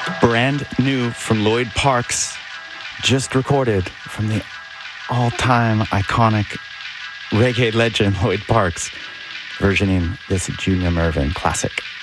Brand new from Lloyd Parks, just recorded from the all-time iconic reggae legend Lloyd Parks, versioning this Junior Murvin classic.